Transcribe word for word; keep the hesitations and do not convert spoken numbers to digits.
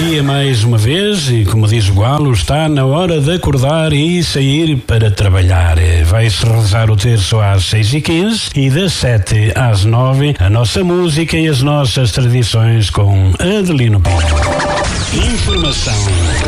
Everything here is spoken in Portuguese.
dia mais uma vez e, como diz o Galo, está na hora de acordar e sair para trabalhar. Vai-se rezar o terço às seis e quinze e das sete às nove a nossa música e as nossas tradições com Adelino Pinto. Informação,